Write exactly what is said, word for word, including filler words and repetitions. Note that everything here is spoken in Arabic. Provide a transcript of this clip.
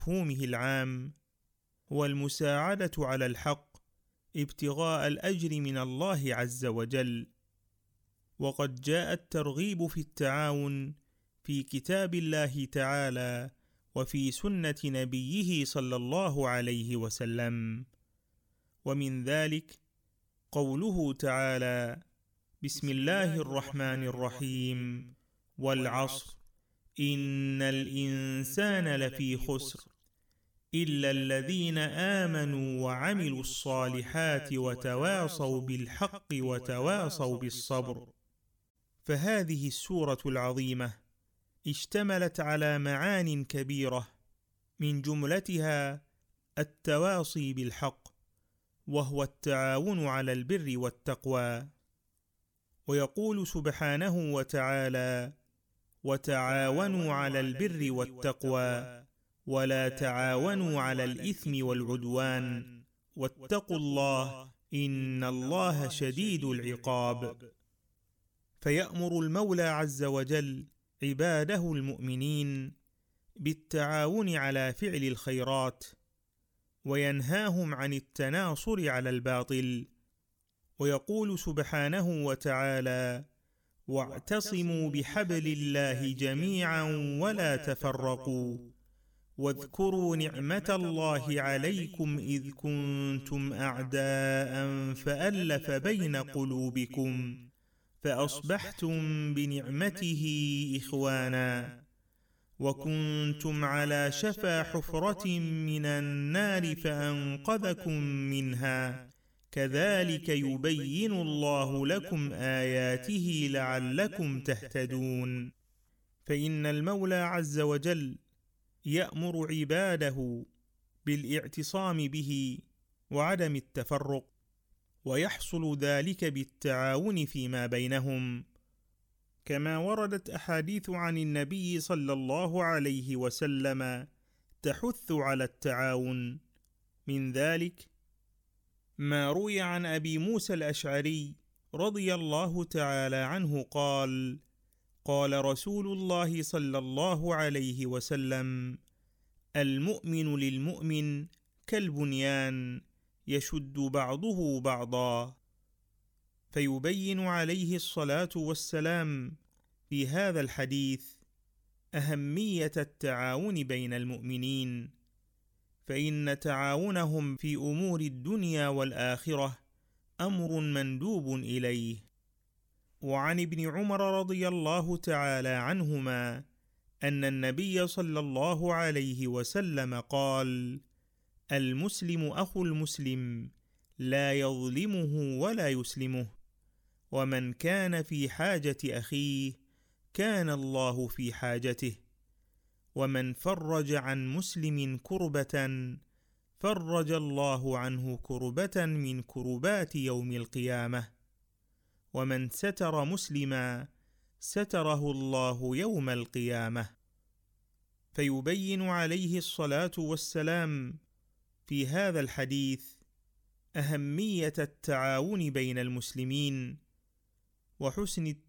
مفهومه العام هو المساعدة على الحق ابتغاء الأجر من الله عز وجل. وقد جاء الترغيب في التعاون في كتاب الله تعالى وفي سنة نبيه صلى الله عليه وسلم. ومن ذلك قوله تعالى: بسم الله الرحمن الرحيم، والعصر إن الإنسان لفي خسر إلا الذين آمنوا وعملوا الصالحات وتواصوا بالحق وتواصوا بالصبر. فهذه السورة العظيمة اشتملت على معان كبيرة، من جملتها التواصي بالحق، وهو التعاون على البر والتقوى. ويقول سبحانه وتعالى: وتعاونوا على البر والتقوى ولا تعاونوا على الإثم والعدوان واتقوا الله إن الله شديد العقاب. فيأمر المولى عز وجل عباده المؤمنين بالتعاون على فعل الخيرات، وينهاهم عن التناصر على الباطل. ويقول سبحانه وتعالى: واعتصموا بحبل الله جميعا ولا تفرقوا واذكروا نعمة الله عليكم إذ كنتم أعداء فألف بين قلوبكم فأصبحتم بنعمته إخوانا وكنتم على شفا حفرة من النار فأنقذكم منها كذلك يبين الله لكم آياته لعلكم تهتدون. فإن المولى عز وجل يأمر عباده بالاعتصام به وعدم التفرق، ويحصل ذلك بالتعاون فيما بينهم، كما وردت أحاديث عن النبي صلى الله عليه وسلم تحث على التعاون. من ذلك ما روي عن أبي موسى الأشعري رضي الله تعالى عنه قال: قال رسول الله صلى الله عليه وسلم: المؤمن للمؤمن كالبنيان يشد بعضه بعضا. فيبين عليه الصلاة والسلام في هذا الحديث أهمية التعاون بين المؤمنين، فإن تعاونهم في أمور الدنيا والآخرة أمر مندوب إليه. وعن ابن عمر رضي الله تعالى عنهما أن النبي صلى الله عليه وسلم قال: المسلم أخو المسلم لا يظلمه ولا يسلمه، ومن كان في حاجة أخيه كان الله في حاجته، ومن فرج عن مسلم كربة فرج الله عنه كربة من كربات يوم القيامة، ومن ستر مسلما ستره الله يوم القيامة. فيبين عليه الصلاة والسلام في هذا الحديث أهمية التعاون بين المسلمين وحسن